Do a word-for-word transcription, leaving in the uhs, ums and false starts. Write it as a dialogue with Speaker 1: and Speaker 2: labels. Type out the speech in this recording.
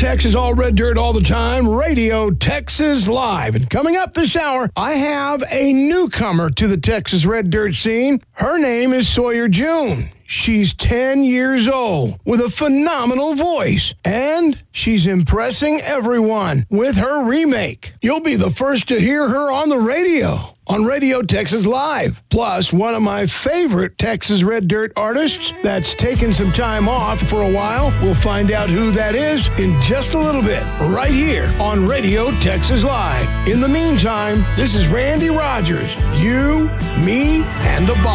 Speaker 1: Texas, all red dirt all the time. Radio Texas Live. And coming up this hour, I have a newcomer to the Texas red dirt scene. Her name is Sawyer June. She's ten years old with a phenomenal voice, and she's impressing everyone with her remake. You'll be the first to hear her on the radio on Radio Texas Live. Plus, one of my favorite Texas red dirt artists that's taken some time off for a while. We'll find out who that is in just a little bit, right here on Radio Texas Live. In the meantime, this is Randy Rogers. You, me, and the boss.